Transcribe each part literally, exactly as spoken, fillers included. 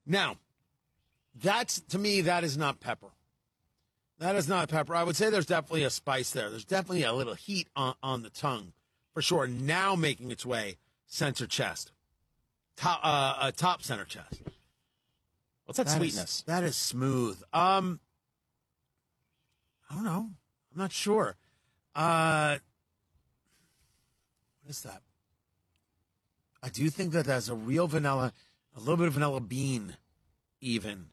Now, that's, to me, that is not pepper. That is not pepper. I would say there's definitely a spice there. There's definitely a little heat on, on the tongue, for sure. Now making its way center chest, top, uh, uh, top center chest. What's that, that sweetness? Is, that is smooth. Um, I don't know. I'm not sure. Uh, what is that? I do think that there's a real vanilla, a little bit of vanilla bean, even,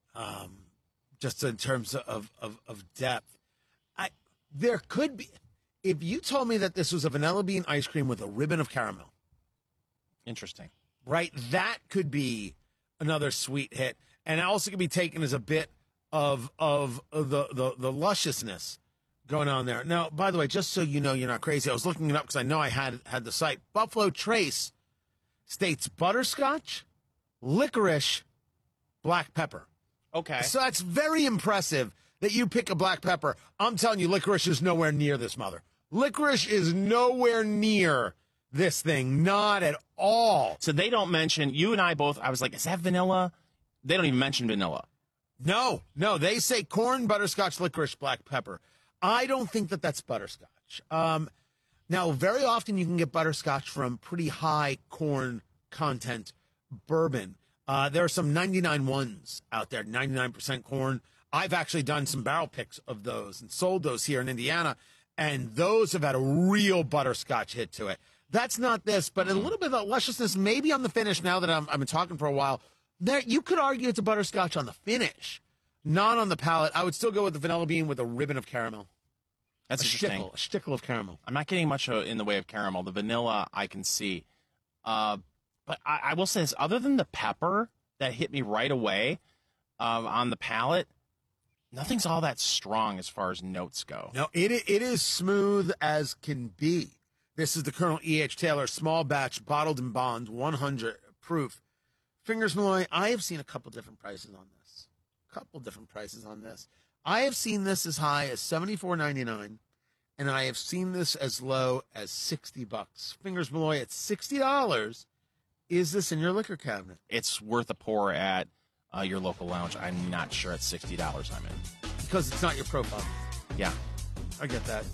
um, just in terms of, of, of depth. I there could be, if you told me that this was a vanilla bean ice cream with a ribbon of caramel. Interesting. Right? That could be another sweet hit. And it also could be taken as a bit of of, of the, the, the lusciousness going on there. Now, by the way, just so you know you're not crazy, I was looking it up because I know I had had the site. Buffalo Trace states butterscotch, licorice, black pepper. Okay. So that's very impressive that you pick a black pepper. I'm telling you, licorice is nowhere near this mother. Licorice is nowhere near this thing. Not at all. So they don't mention, you and I both, I was like, is that vanilla? They don't even mention vanilla. No, no. They say corn, butterscotch, licorice, black pepper. I don't think that that's butterscotch. Um, now, very often you can get butterscotch from pretty high corn content bourbon. Uh, there are some ninety-nine ones out there, ninety-nine percent corn. I've actually done some barrel picks of those and sold those here in Indiana, and those have had a real butterscotch hit to it. That's not this, but a little bit of that lusciousness, maybe on the finish. Now that I'm, I've been talking for a while, there you could argue it's a butterscotch on the finish, not on the palate. I would still go with the vanilla bean with a ribbon of caramel. That's a interesting. Stickle, a stickle of caramel. I'm not getting much in the way of caramel. The vanilla I can see. Uh, but I, I will say this, other than the pepper that hit me right away uh, on the palate, nothing's all that strong as far as notes go. No, it it is smooth as can be. This is the Colonel E H. Taylor small batch bottled in bond one hundred proof. Fingers Malloy, I have seen a couple different prices on this. A couple different prices on this. I have seen this as high as seventy-four ninety-nine, and I have seen this as low as sixty bucks. Fingers Malloy, at sixty dollars. Is this in your liquor cabinet? It's worth a pour at uh, your local lounge. I'm not sure at sixty dollars I'm in. Because it's not your profile. Yeah. I get that.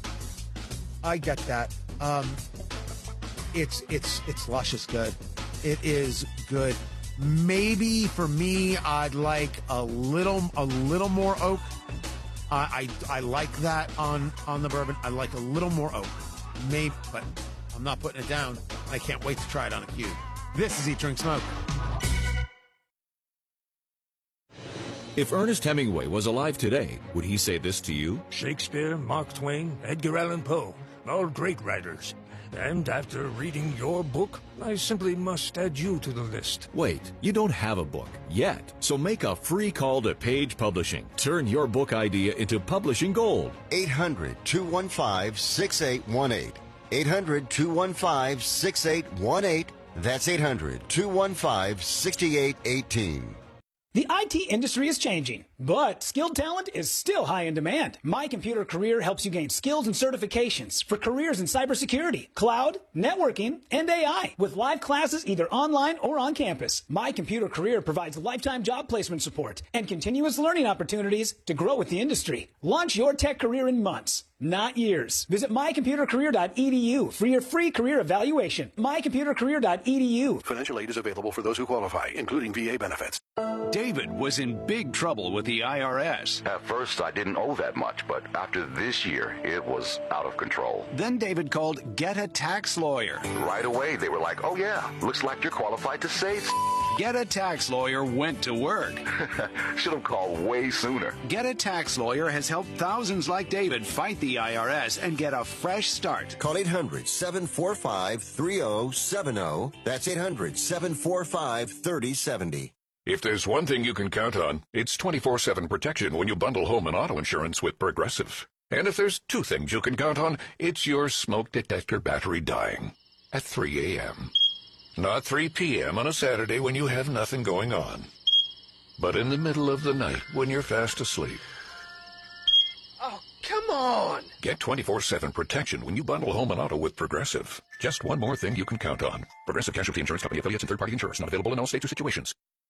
I get that. Um, it's it's it's luscious good. It is good. Maybe for me, I'd like a little a little more oak. I I, I like that on on the bourbon. I like a little more oak. Maybe, but I'm not putting it down. I can't wait to try it on a cube. This is Eat, Drink, Smoke. If Ernest Hemingway was alive today, would he say this to you? Shakespeare, Mark Twain, Edgar Allan Poe, all great writers. And after reading your book, I simply must add you to the list. Wait, you don't have a book yet. So make a free call to Page Publishing. Turn your book idea into publishing gold. eight hundred, two one five, six eight one eight. eight hundred, two one five, six eight one eight. That's eight hundred, two one five, six eight one eight. The I T industry is changing, but skilled talent is still high in demand. My Computer Career helps you gain skills and certifications for careers in cybersecurity, cloud, networking, and A I with live classes either online or on campus. My Computer Career provides lifetime job placement support and continuous learning opportunities to grow with the industry. Launch your tech career in months, not years. Visit my computer career dot e d u for your free career evaluation. my computer career dot e d u. Financial aid is available for those who qualify, including V A benefits. David was in big trouble with the I R S. At first, I didn't owe that much, but after this year, it was out of control. Then David called Get a Tax Lawyer. Right away, they were like, oh yeah, looks like you're qualified to save. Get a Tax Lawyer went to work. Should have called way sooner. Get a Tax Lawyer has helped thousands like David fight the I R S and get a fresh start. Call eight hundred, seven four five, three zero seven zero. That's eight hundred, seven four five, three zero seven zero. If there's one thing you can count on, it's twenty-four seven protection when you bundle home and auto insurance with Progressive. And if there's two things you can count on, it's your smoke detector battery dying at three a.m. Not three p.m. on a Saturday when you have nothing going on, but in the middle of the night when you're fast asleep. Oh, come on! Get twenty-four seven protection when you bundle home and auto with Progressive. Just one more thing you can count on. Progressive Casualty Insurance Company affiliates and third-party insurers not available in all states or situations.